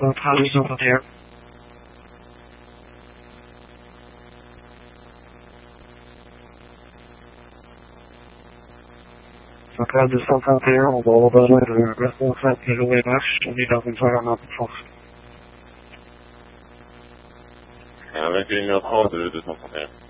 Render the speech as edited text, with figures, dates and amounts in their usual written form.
Centrale du 131. Centrale du 131, on va avoir besoin d'un responsable de l'OMH. On est dans une zone en force. À 21h30 de 231.